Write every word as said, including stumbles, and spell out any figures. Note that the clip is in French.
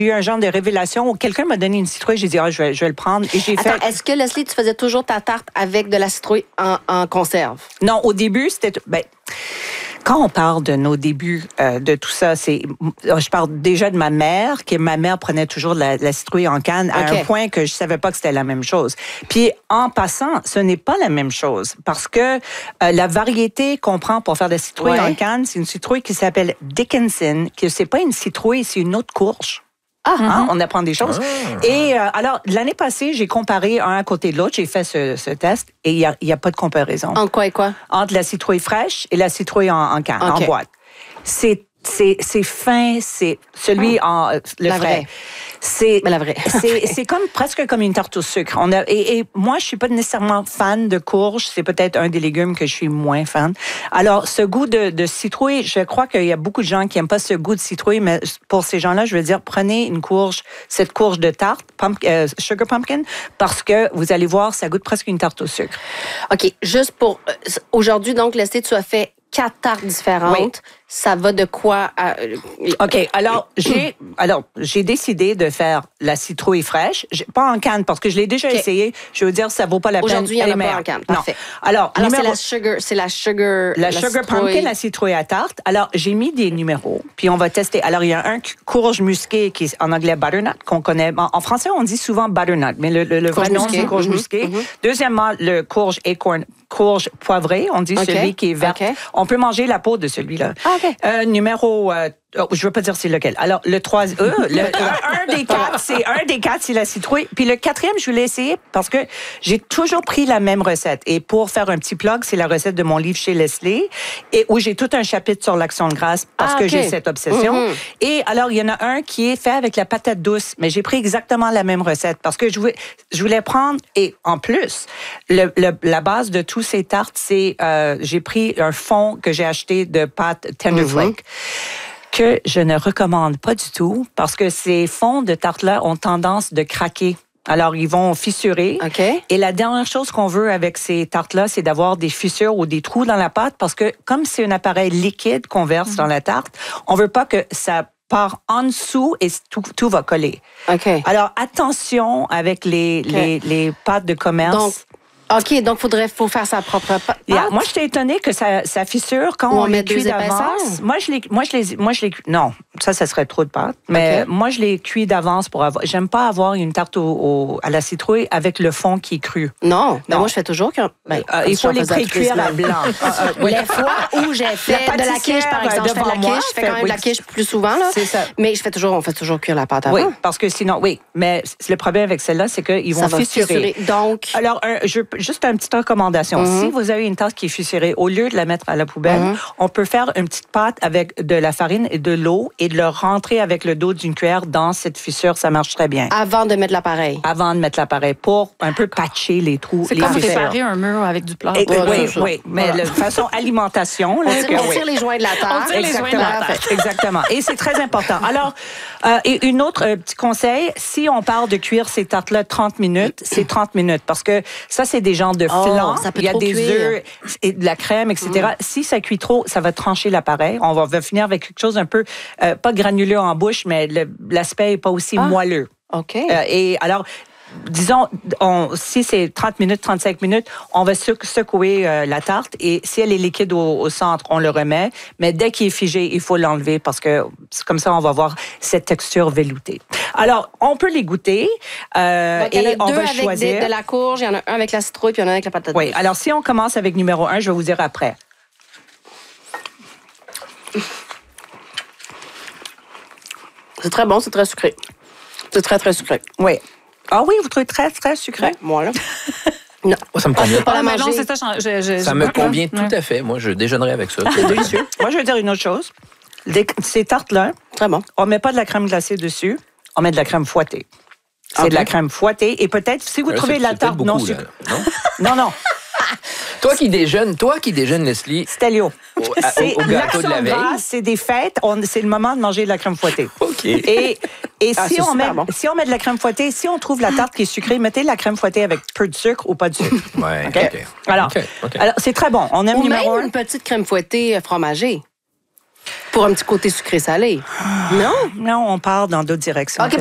J'ai eu un genre de révélation où quelqu'un m'a donné une citrouille, j'ai dit, ah, je vais, je vais le prendre. Et j'ai Attends, fait... est-ce que, Leslie, tu faisais toujours ta tarte avec de la citrouille en, en conserve? Non, au début, c'était... Ben, quand on parle de nos débuts euh, de tout ça, c'est, je parle déjà de ma mère, que ma mère prenait toujours de la, de la citrouille en canne à okay. un point que je savais pas que c'était la même chose. Puis en passant, ce n'est pas la même chose parce que euh, la variété qu'on prend pour faire de la citrouille ouais. en canne, c'est une citrouille qui s'appelle Dickinson, que c'est pas une citrouille, c'est une autre courge. Ah, hein, mm-hmm. On apprend des choses. Ah. Et euh, alors, l'année passée, j'ai comparé un à côté de l'autre. J'ai fait ce, ce test et il n'y a, y a pas de comparaison. Entre quoi et quoi? Entre la citrouille fraîche et la citrouille en, en canne, okay. en boîte. C'est C'est, c'est fin, c'est celui oh. en le la frais. Vraie. C'est Mais la vraie. c'est, c'est comme presque comme une tarte au sucre. On a et, et moi je suis pas nécessairement fan de courge, c'est peut-être un des légumes que je suis moins fan. Alors ce goût de, de citrouille, je crois qu'il y a beaucoup de gens qui aiment pas ce goût de citrouille, mais pour ces gens-là, je veux dire prenez une courge, cette courge de tarte, pump, euh, sugar pumpkin, parce que vous allez voir, ça goûte presque une tarte au sucre. OK, juste pour euh, aujourd'hui donc Leslie, tu as fait quatre tartes différentes. Oui. Ça va de quoi à... OK. Alors, j'ai alors j'ai décidé de faire la citrouille fraîche. J'ai, pas en canne, parce que je l'ai déjà okay. essayé. Je veux dire, ça vaut pas la Aujourd'hui, peine. Aujourd'hui, il n'y en a pas en canne. Parfait. Non. Alors, Alors numéro... c'est la sugar... C'est la sugar... La, la sugar citrouille. Pumpkin, la citrouille à tarte. Alors, j'ai mis des numéros, puis on va tester. Alors, il y a un courge musqué, qui est en anglais butternut, qu'on connaît. En, en français, on dit souvent butternut, mais le, le, le vrai nom, c'est courge mm-hmm. musqué. Mm-hmm. Deuxièmement, le courge acorn, courge poivrée. On dit okay. celui qui est vert. Okay. On peut manger la peau de celui-là. Ah, OK. Euh, numéro... Euh, Oh, je veux pas dire c'est lequel. Alors, le troisième, euh, le, un, un des quatre, c'est un des quatre, c'est la citrouille. Puis le quatrième, je voulais essayer parce que j'ai toujours pris la même recette. Et pour faire un petit plug, c'est la recette de mon livre chez Leslie, et où j'ai tout un chapitre sur l'action de grâce parce ah, okay. que j'ai cette obsession. Mm-hmm. Et alors, il y en a un qui est fait avec la patate douce, mais j'ai pris exactement la même recette parce que je voulais, je voulais prendre, et en plus, le, le, la base de tous ces tartes, c'est, euh, j'ai pris un fond que j'ai acheté de pâte Tender Flake. Mm-hmm. Que je ne recommande pas du tout parce que ces fonds de tarte-là ont tendance de craquer. Alors, ils vont fissurer. Okay. Et la dernière chose qu'on veut avec ces tartes-là, c'est d'avoir des fissures ou des trous dans la pâte parce que comme c'est un appareil liquide qu'on verse mm-hmm. dans la tarte, on veut pas que ça part en dessous et tout, tout va coller. Okay. Alors, attention avec les, okay. les, les pâtes de commerce. Donc, OK, donc faudrait faut faire sa propre pâte. Yeah. Moi, j'étais étonnée que ça, ça fissure quand on, on les cuit d'avance. Moi, je les, moi, je les, moi, je les, non, ça, ça serait trop de pâte. Mais okay. moi, je les cuis d'avance pour avoir. J'aime pas avoir une tarte au, au, à la citrouille avec le fond qui est cru. Non, non. Mais moi, je fais toujours que. Ben, euh, il faut les pré-cuire à blanc. Les fois où j'ai fait de la quiche, par exemple, je fais de la quiche, je fais quand même de la quiche plus souvent là. C'est ça. Mais je fais toujours, on fait toujours cuire la pâte avant. Oui, parce que sinon, oui. Mais le problème avec celle-là, c'est qu'ils vont fissurer. Donc. Alors, je juste un petit recommandation. Mm-hmm. Si vous avez une tarte qui est fissurée, au lieu de la mettre à la poubelle, mm-hmm. on peut faire une petite pâte avec de la farine et de l'eau et de le rentrer avec le dos d'une cuillère dans cette fissure. Ça marche très bien. Avant de mettre l'appareil. Avant de mettre l'appareil pour un peu patcher les trous. C'est les comme fissures. Préparer un mur avec du plâtre. Et, oui, oui, mais voilà. De façon alimentation. Là, on, tire, on tire oui. les joints de la tarte. On tire les joints de la tarte. Exactement. Et c'est très important. Alors, euh, et une autre euh, petit conseil, si on parle de cuire ces tartes-là trente minutes, c'est trente minutes parce que ça, c'est des genres de flan. Oh, ça peut Il y a trop des cuire. œufs et de la crème, et cetera. Mm. Si ça cuit trop, ça va trancher l'appareil. On va, va finir avec quelque chose un peu, euh, pas granuleux en bouche, mais le, l'aspect n'est pas aussi ah. moelleux. OK. Euh, et alors, disons, on, si c'est trente minutes, trente-cinq minutes, on va secouer euh, la tarte et si elle est liquide au, au centre, on le remet. Mais dès qu'il est figé, il faut l'enlever parce que c'est comme ça, on va avoir cette texture veloutée. Alors, on peut les goûter euh, donc, et on deux va avec choisir. Des, de la courge, il y en a un avec la citrouille puis il y en a un avec la patate. Oui, alors si on commence avec numéro un, je vais vous dire après. C'est très bon, c'est très sucré. C'est très, très sucré. Oui. Ah oui, vous trouvez très, très sucré? Ouais, moi, là. Non. Moi, ça me convient. Pas la manger. Non, c'est ça. Je, je, ça je me goûte, convient là. tout à fait. Moi, je déjeunerai avec ça. C'est délicieux. Moi, je vais dire une autre chose. Des, ces tartes-là, très bon. On ne met pas de la crème glacée dessus, on met de la crème fouettée. C'est okay. de la crème fouettée. Et peut-être, si vous là, trouvez c'est, la c'est tarte non sucrée. Non, non. non. Toi qui déjeunes, toi qui déjeunes, Leslie. Stelio. Au, au, au gâteau de la veille. Grâce, c'est des fêtes, on, c'est le moment de manger de la crème fouettée. OK. Et, et ah, si, on met, bon. si on met de la crème fouettée, si on trouve la tarte qui est sucrée, mettez de la crème fouettée avec peu de sucre ou pas de sucre. Oui, OK. OK. Alors, okay, okay. alors, c'est très bon. On aime ou numéro même un. une petite crème fouettée fromagée. Pour un petit côté sucré-salé. Non? Non, on part dans d'autres directions. OK,